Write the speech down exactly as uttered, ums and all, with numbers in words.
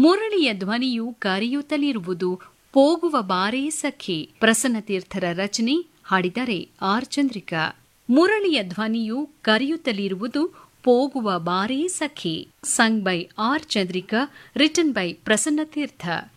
ಮುರಳಿಯ ಧ್ವನಿಯು ಕರೆಯುತ್ತಲಿರುವುದು ಪೋಗುವ ಬಾರೇ ಸಖಿ. ಪ್ರಸನ್ನತೀರ್ಥರ ರಚನೆ, ಹಾಡಿದರೆ ಆರ್ ಚಂದ್ರಿಕಾ. ಮುರಳಿಯ ಧ್ವನಿಯು ಕರೆಯುತ್ತಲಿರುವುದು ಪೋಗುವ ಬಾರೇ ಸಖಿ. Sung by R Chandrika, written by ಪ್ರಸನ್ನತೀರ್ಥ.